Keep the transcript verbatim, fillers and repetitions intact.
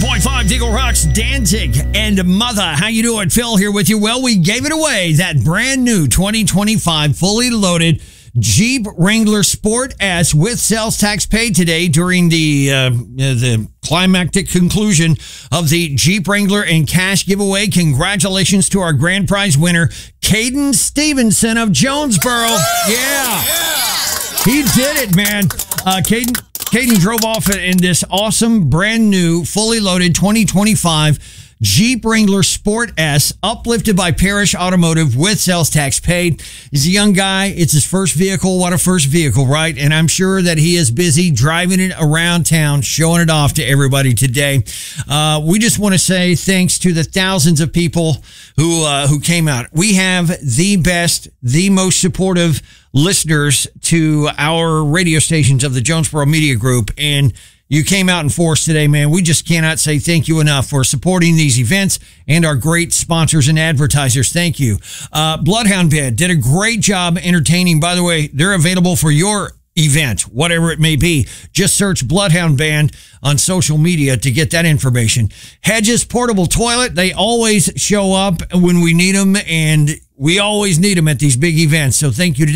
point five Deagle Rocks, Danzig and Mother. How you doing? Phil here with you. Well, we gave it away, that brand new twenty twenty-five fully loaded Jeep Wrangler Sport S with sales tax paid today during the uh, the climactic conclusion of the Jeep Wrangler and cash giveaway. Congratulations to our grand prize winner, Caden Stevenson of Jonesboro. Yeah, he did it, man. Uh, Caden, Caden drove off in this awesome, brand new, fully loaded twenty twenty-five Jeep Wrangler Sport S, uplifted by Parrish Automotive with sales tax paid. He's a young guy. It's his first vehicle. What a first vehicle, right? And I'm sure that he is busy driving it around town, showing it off to everybody today. Uh, we just want to say thanks to the thousands of people who uh, who came out. We have the best, the most supportive listeners to our radio stations of the Jonesboro Media Group, and you came out in force today, man. We just cannot say thank you enough for supporting these events and our great sponsors and advertisers. Thank you. Uh, Bloodhound Bed did a great job entertaining. By the way, they're available for your event, whatever it may be. Just search Bloodhound Band on social media to get that information. Hedges Portable Toilet, they always show up when we need them, and we always need them at these big events. So thank you to